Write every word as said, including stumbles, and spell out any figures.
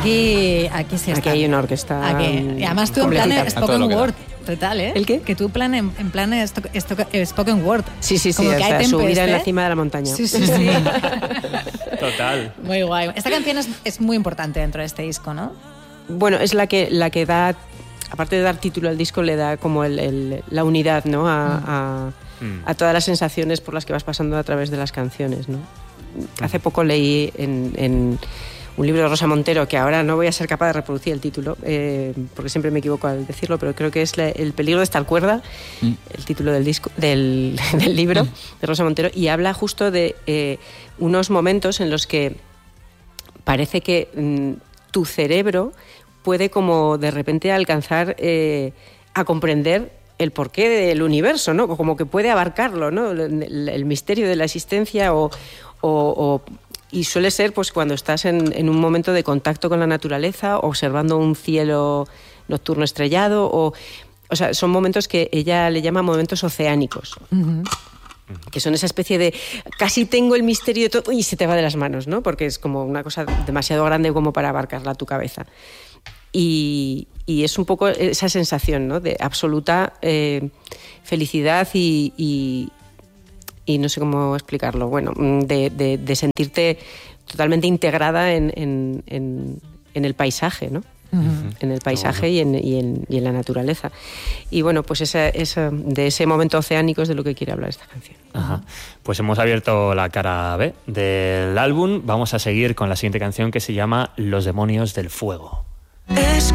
Aquí, aquí sí está. Aquí hay una orquesta. Aquí. Y además tú en plan spoken word. Total, ¿eh? ¿El qué? Que tú plan en, en plan esto, esto, spoken word. Sí, sí, sí, como que hasta hay subida en la ¿eh? cima de la montaña. Sí, sí, sí. Total. Muy guay. Esta canción es, es muy importante dentro de este disco, ¿no? Bueno, es la que, la que da, aparte de dar título al disco, le da como el, el, la unidad, ¿no? A, a, mm. a todas las sensaciones por las que vas pasando a través de las canciones, ¿no? Mm. Hace poco leí en... en un libro de Rosa Montero, que ahora no voy a ser capaz de reproducir el título, eh, porque siempre me equivoco al decirlo, pero creo que es la, El peligro de estar cuerda, mm. el título del, disco, del, del libro mm. de Rosa Montero, y habla justo de eh, unos momentos en los que parece que mm, tu cerebro puede como de repente alcanzar eh, a comprender el porqué del universo, ¿no? Como que puede abarcarlo, ¿no? El, el misterio de la existencia o... o, o y suele ser pues cuando estás en, en un momento de contacto con la naturaleza, observando un cielo nocturno estrellado, o, o sea, son momentos que ella le llama momentos oceánicos, uh-huh. que son esa especie de casi tengo el misterio de todo y se te va de las manos, ¿no? Porque es como una cosa demasiado grande como para abarcarla a tu cabeza. Y, y es un poco esa sensación, ¿no? De absoluta eh, felicidad y, y y no sé cómo explicarlo, bueno, de, de, de sentirte totalmente integrada en, en, en, en el paisaje, ¿no? Uh-huh. En el paisaje y en, y, en, y en la naturaleza. Y bueno, pues esa, esa, de ese momento oceánico es de lo que quiere hablar esta canción. Ajá. Pues hemos abierto la cara B del álbum. Vamos a seguir con la siguiente canción que se llama Los demonios del fuego. Es